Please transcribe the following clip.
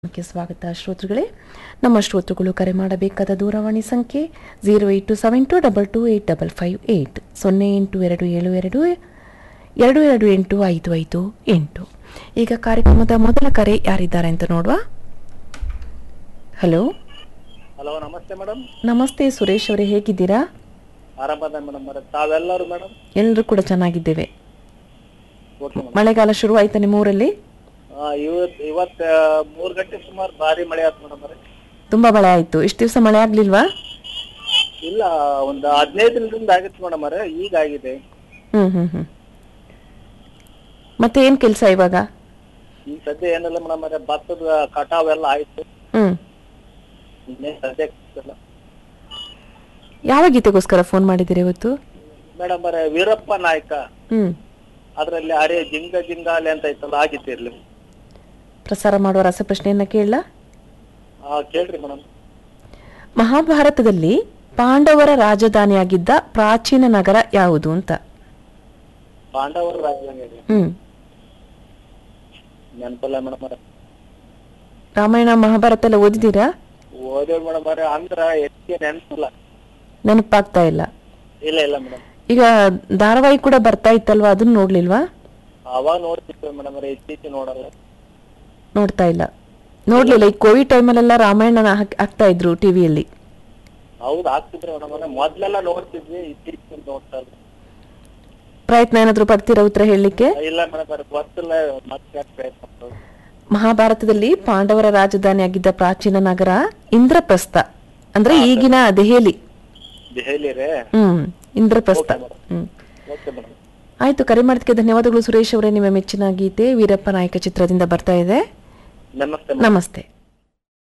ಕ್ಕೆ ಸ್ವಾಗತ ಶ್ರೋತೃಗಳೇ. ನಮ್ಮ ಶ್ರೋತೃಗಳು ಕರೆ ಮಾಡಬೇಕಾದ ದೂರವಾಣಿ ಸಂಖ್ಯೆ 08272285558 0827222285558. ಈಗ ಕಾರ್ಯಕ್ರಮದ ಮೊದಲ ಕರೆ ಯಾರಿದ್ದಾರೆ ಅಂತ ನೋಡುವ. ಹಲೋ. ಹಲೋ, ನಮಸ್ತೆ ಮೇಡಮ್. ನಮಸ್ತೆ ಸುರೇಶ್ ಅವರೇ, ಹೇಗಿದ್ದೀರಾ? ಆರಾಮದ ಮೇಡಮ್. ತಾವೆಲ್ಲರೂ ಮೇಡಮ್? ಎಲ್ಲರೂ ಕೂಡ ಚೆನ್ನಾಗಿದ್ದೇವೆ. Okay madam. ಮಳೆಗಾಲ ಶುರು ಆಯ್ತಾ ನಿಮ್ಮ ಊರಲ್ಲಿ? ಇವತ್ತು 3 ಗಂಟೆ ಸುಮಾರು ಭಾರಿ ಮಳೆ ಆಯ್ತು ಮೇಡಮ್. ತುಂಬಾ ಮಳೆ ಆಯ್ತು. ಇಷ್ಟು ದಿವಸ ಮಳೆ ಆಗ್ಲಿಲ್ವಾ? ಇಲ್ಲ, ಒಂದು 15 ದಿನದಿಂದ ಆಗಿತ್ತು ಮೇಡಮ್. ಈಗ ಆಗಿದೆ. ಹ್ಮ್. ಮತ್ತೆ ಏನ್ ಕೆಲ್ಸ ಇವಾಗ? ಈ ಸದ್ಯ ಏನಿಲ್ಲ ಮೇಡಮ್. ಭತ್ತದ ಕಟಾವ್ ಎಲ್ಲ ಆಯ್ತು. ಇನ್ನೇ ಸದ್ಯ ಇಲ್ಲ. ಯಾವ ಗೀತೆಗೋಸ್ಕರ ಫೋನ್ ಮಾಡಿದ್ದೀರಿ ಇವತ್ತು? ಮೇಡಮ್ ವೀರಪ್ಪ ನಾಯಕ ಅದ್ರಲ್ಲಿ ಅರೆ ಜಿಂಗ ಜಿಂಗಾಲೆ ಅಂತ ಐತಲ್ಲ, ಆಗಿತ್ತಿರ್ಲಿ. ಪ್ರಸಾರ ಮಾಡುವ ರಸಪ್ರಶ್ನೆಯನ್ನ ಕೇಳಲ್ಲ? ಕೇಳ್ರಿ ಮೇಡಮ್. ಮಹಾಭಾರತದಲ್ಲಿ ಪಾಂಡವರ ರಾಜಧಾನಿಯಾಗಿದ್ದ ಪ್ರಾಚೀನ ನಗರ ಯಾವುದು ಅಂತ? ಪಾಂಡವರ ರಾಜಧಾನಿ ನೆನಪಲ್ಲ ಮೇಡಮ್. ರಾಮಾಯಣ ಮಹಾಭಾರತ ಎಲ್ಲ ಓದಿದ್ದೀರಾ? ಓದೇವ್ ಮೇಡಮ್. ಅಂದ್ರ ಹೆಚ್ಚಿಗೆ ನೆನಪಿಲ್ಲ. ನೆನಪಾಗ್ತಾ ಇಲ್ಲ? ಇಲ್ಲ ಮೇಡಮ್. ಈಗ ಧಾರಾವಾಹಿ ಕೂಡ ಬರ್ತಾ ಇತ್ತಲ್ವಾ, ಅದನ್ನ ನೋಡ್ಲಿಲ್ವಾ? ಅವಾಗ ನೋಡ್ತಿದ್ವಿ ಮೇಡಮ್. ಇತ್ತೀಚೆಗೆ ನೋಡಲ್ಲ. ನೋಡ್ತಾ ಇಲ್ಲ? ನೋಡ್ಲಿಲ್ಲ? ಈ ಕೋವಿಡ್ ಟೈಮಲ್ಲೆಲ್ಲ ರಾಮಾಯಣ ಹಾಕ್ತಾ ಇದ್ರು ಟಿವಿಯಲ್ಲಿ. ಹೌದು, ಆಗ್ತಿದ್ರೆ ಮೇಡಮ್. ಮೊದ್ಲೆಲ್ಲ ನೋಡ್ತಿದ್ವಿ, ಇತ್ತೀಚೆಗೆ ನೋಡ್ತಾ ಇಲ್ಲ. ಪ್ರಯತ್ನ ಏನಾದ್ರು ಪಡ್ತೀರಾ ಉತ್ತರ ಹೇಳಲಿಕ್ಕೆ? ಇಲ್ಲ ಮೇಡಮ್, ಗೊತ್ತಿಲ್ಲ. ಮತ್ತೆ ಪ್ರಯತ್ನ ಮಾಡೋದು. ಮಹಾಭಾರತದಲ್ಲಿ ಪಾಂಡವರ ರಾಜಧಾನಿಯಾಗಿದ್ದ ಪ್ರಾಚೀನ ನಗರ ಇಂದ್ರಪ್ರಸ್ಥ, ಅಂದ್ರೆ ಈಗಿನ ದೆಹಲಿ. ದೆಹಲಿ ರೇ? ಇಂದ್ರಪ್ರಸ್ಥ. ಆಯ್ತು, ಕರೆ ಮಾಡಿದಕ್ಕೆ ಧನ್ಯವಾದಗಳು ಸುರೇಶ್ ಅವರೇ. ನಿಮ್ಮ ಮೆಚ್ಚಿನ ಗೀತೆ ವೀರಪ್ಪ ನಾಯಕ ಚಿತ್ರದಿಂದ ಬರ್ತಾ ಇದೆ. ನಮಸ್ತೆ. ನಮಸ್ತೆ.